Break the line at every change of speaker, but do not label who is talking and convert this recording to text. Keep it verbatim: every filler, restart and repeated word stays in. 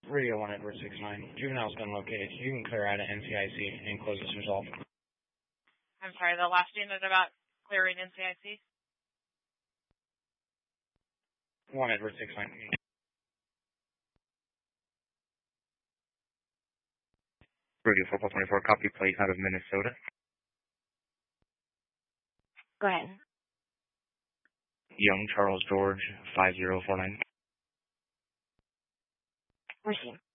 Radio one Edward six nine. Juvenile's been located. You can clear out of N C I C and close this resolve.
I'm sorry, the last unit about clearing N C I C?
one Edward six nine.
Radio four four twenty-four, copy plate out of Minnesota.
Go ahead.
Young Charles George five zero four nine.
Receive.